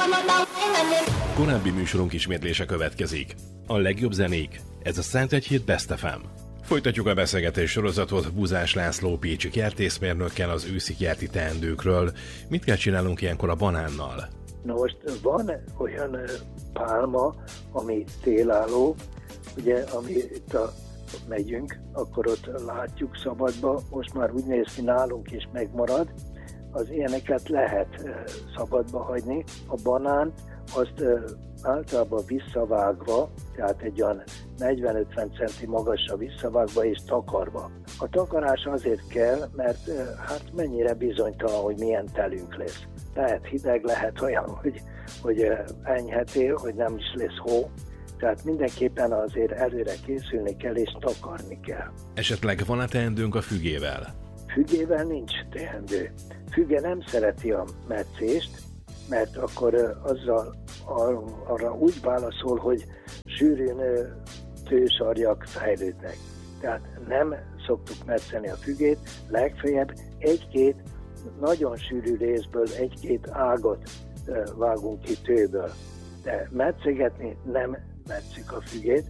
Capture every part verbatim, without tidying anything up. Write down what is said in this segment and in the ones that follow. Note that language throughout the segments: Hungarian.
Korábbi műsorunk ismétlése következik. A legjobb zenék, ez a Szentegyhíd Best ef em. Folytatjuk a beszélgetés sorozatot Buzás László pécsi kertészmérnökkel az őszi kerti teendőkről. Mit kell csinálnunk ilyenkor a banánnal? Na most van olyan pálma, ami télálló, ugye, ami itt a, megyünk, akkor ott látjuk szabadba, most már úgy néz ki nálunk is megmarad, az ilyeneket lehet szabadba hagyni. A banán azt általában visszavágva, tehát egy olyan negyven-ötven centi magasra visszavágva és takarva. A takarás azért kell, mert hát mennyire bizonytalan, hogy milyen telünk lesz. Lehet hideg, lehet olyan, hogy, hogy enyhetél, hogy nem is lesz hó. Tehát mindenképpen azért előre készülni kell és takarni kell. Esetleg van-e teendőnk a fügével? Fügével nincs teendő. Füge nem szereti a metszést, mert akkor azzal arra úgy válaszol, hogy sűrűn tősarjak fejlődnek. Tehát nem szoktuk metszeni a fügét, legfeljebb egy-két nagyon sűrű részből egy-két ágat vágunk ki tőből. De metszegetni nem metszük a fügét,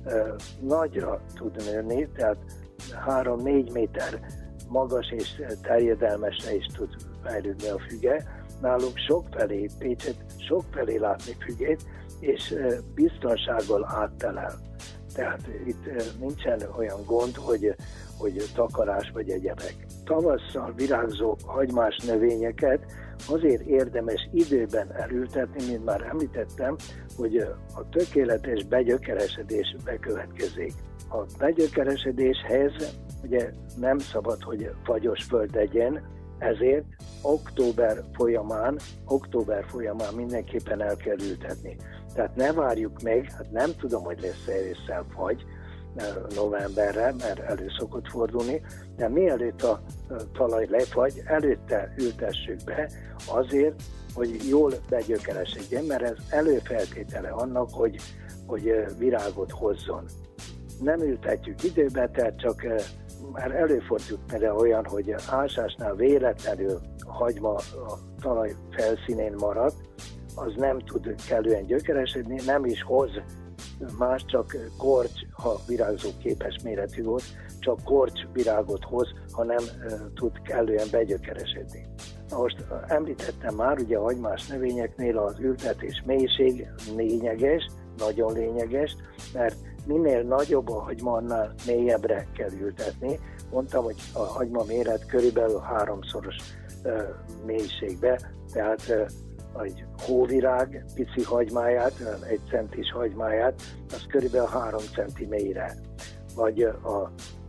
nagyra tud nőni, tehát három-négy méter magas és terjedelmesre is tud fejlődni a füge. Nálunk sokfelé, Pécset sokfelé látni fügét, és biztonsággal áttelel. Tehát itt nincsen olyan gond, hogy, hogy takarás vagy egyebek. Tavasszal virágzó hagymás növényeket azért érdemes időben elültetni, mint már említettem, hogy a tökéletes begyökeresedés bekövetkezik. A begyökeresedéshez ugye nem szabad, hogy fagyos föld legyen, ezért október folyamán, október folyamán mindenképpen el kell ültetni. Tehát ne várjuk meg, hát nem tudom, hogy lesz-e ősszel fagy novemberre, mert elő szokott fordulni, de mielőtt a talaj lefagy, előtte ültessük be azért, hogy jól begyökeresedjen, mert ez előfeltétele annak, hogy, hogy virágot hozzon. Nem ültetjük időbe, tehát csak már előfordult például olyan, hogy ásásnál véletlenül a hagyma a talaj felszínén maradt, az nem tud kellően gyökeresedni, nem is hoz más, csak korcs, ha virágzó képes méretű volt, csak korcs virágot hoz, ha nem tud kellően begyökeresedni. Na most említettem már, ugye a hagymás növényeknél az ültetés mélység lényeges, nagyon lényeges, mert minél nagyobb a hagyma, annál mélyebbre kell ültetni. Mondtam, hogy a hagyma méret körülbelül háromszoros uh, mélységbe, tehát uh, egy hóvirág pici hagymáját, egy centis hagymáját, az körülbelül három centi mélyre. Vagy uh, a,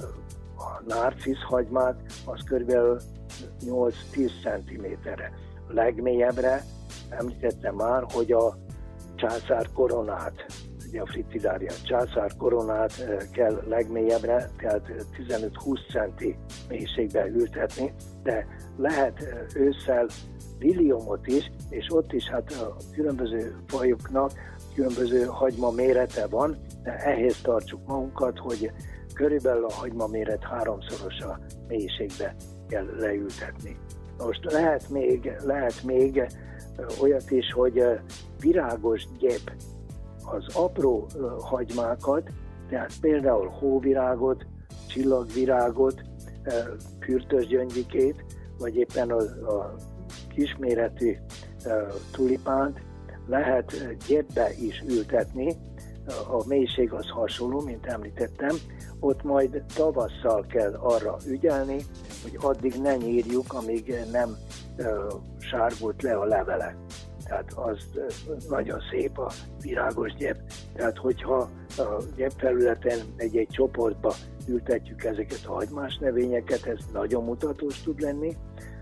a nárcisz hagymát, az körülbelül nyolc-tíz centiméterre. A legmélyebbre említettem már, hogy a császár koronát, a fritidária császár koronát kell legmélyebbre, tehát tizenöt-húsz centi mélységbe ültetni, de lehet ősszel liliomot is, és ott is hát a különböző fajoknak különböző hagyma mérete van, de ehhez tartsuk magunkat, hogy körülbelül a hagyma méret háromszoros a mélységbe kell leültetni. Most lehet még, lehet még olyat is, hogy virágos gyep, az apró uh, hagymákat, tehát például hóvirágot, csillagvirágot, uh, kürtösgyöngyikét, vagy éppen a, a kisméretű uh, tulipánt lehet uh, gyepbe is ültetni. Uh, a mélység az hasonló, mint említettem. Ott majd tavasszal kell arra ügyelni, hogy addig ne nyírjuk, amíg nem uh, sárgult le a levele. Tehát az nagyon szép a virágos gyep. Tehát hogyha a gyep felületen egy-egy csoportba ültetjük ezeket a hagymás növényeket, ez nagyon mutatós tud lenni,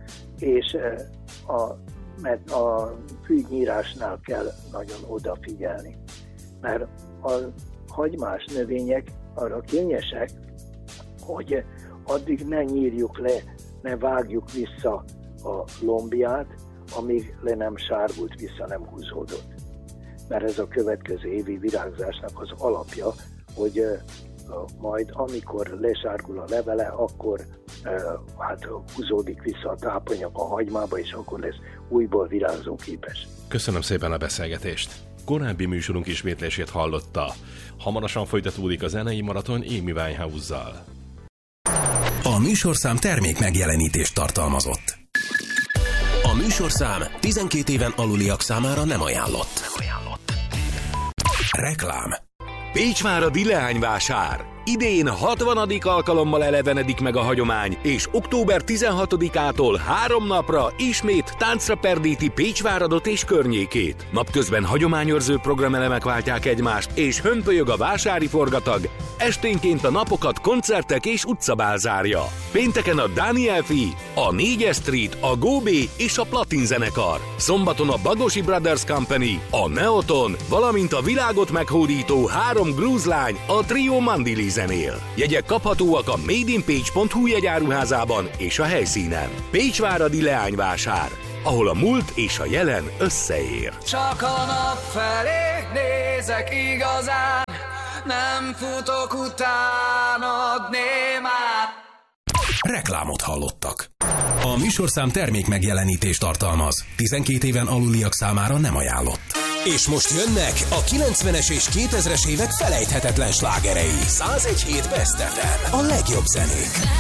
és a, mert a fűnyírásnál kell nagyon odafigyelni. Mert a hagymás növények arra kényesek, hogy addig ne nyírjuk le, ne vágjuk vissza a lombját, amíg le nem sárgult, vissza nem húzódott. Mert ez a következő évi virágzásnak az alapja, hogy uh, majd amikor lesárgul a levele, akkor hát húzódik vissza a tápanyag a hagymába, és akkor lesz újból virágzóképes. Köszönöm szépen a beszélgetést. Korábbi műsorunk ismétlését hallotta. Hamarosan folytatódik a zenei maraton Amy Winehouse-zal. A műsorszám termék megjelenítést tartalmazott. A műsorszám tizenkét éven aluliak számára nem ajánlott. Nem ajánlott. Reklám. Pécsváradi leányvásár. Idén hatvanadik alkalommal elevenedik meg a hagyomány, és október tizenhatodikától három napra ismét táncra perdíti Pécsváradot és környékét. Napközben hagyományőrző programelemek váltják egymást, és hömpölyög a vásári forgatag. Esténként a napokat koncertek és utcabál zárja. Pénteken a Daniel Fi, a négyes Street, a Góbé és a Platin zenekar. Szombaton a Bagosi Brothers Company, a Neoton, valamint a világot meghódító három grúzlány, a Trio Mandili zenél. Jegyek kaphatóak a made in page pont hu jegyáruházában és a helyszínen. Pécsváradi leányvásár, ahol a múlt és a jelen összeér. Csak a nap felé nézek igazán, nem futok utánad némán. Reklámot hallottak. A műsorszám termék megjelenítést tartalmaz. tizenkét éven aluliak számára nem ajánlott. És most jönnek a kilencvenes és kétezres évek felejthetetlen slágerei. száz egy hét Best ef em. A legjobb zenék.